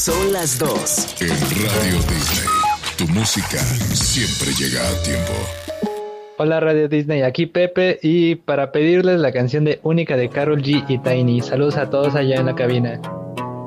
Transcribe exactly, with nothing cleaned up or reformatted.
Son las dos. En Radio Disney, tu música siempre llega a tiempo. Hola Radio Disney, aquí Pepe y para pedirles la canción de Única de Karol G y Tiny. Saludos a todos allá en la cabina.